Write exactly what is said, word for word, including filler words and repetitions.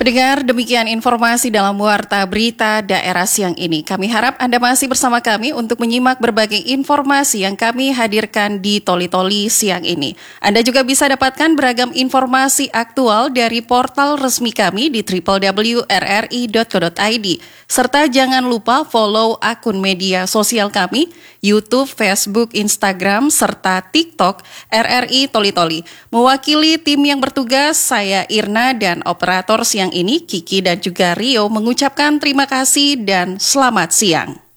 Pendengar, demikian informasi dalam Warta Berita Daerah siang ini. Kami harap Anda masih bersama kami untuk menyimak berbagai informasi yang kami hadirkan di Toli-Toli siang ini. Anda juga bisa dapatkan beragam informasi aktual dari portal resmi kami di w w w titik r r i titik co titik i d. Serta jangan lupa follow akun media sosial kami, YouTube, Facebook, Instagram, serta TikTok R R I Toli-Toli. Mewakili tim yang bertugas, saya Irna dan operator siang ini, Kiki dan juga Rio mengucapkan terima kasih dan selamat siang.